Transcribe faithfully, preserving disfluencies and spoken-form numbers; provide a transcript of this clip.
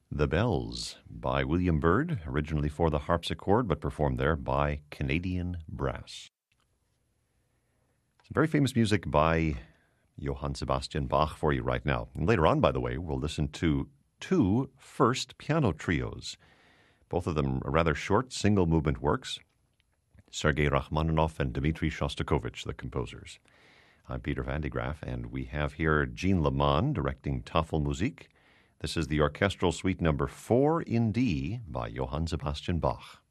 The Bells by William Byrd, originally for the harpsichord, but performed there by Canadian Brass. Some very famous music by Johann Sebastian Bach for you right now. And later on, by the way, we'll listen to two first piano trios, both of them rather short single-movement works. Sergei Rachmaninoff and Dmitri Shostakovich, the composers. I'm Peter Van de Graaff, and we have here Jean Leman directing Tafelmusik. This is the orchestral suite number four in D by Johann Sebastian Bach.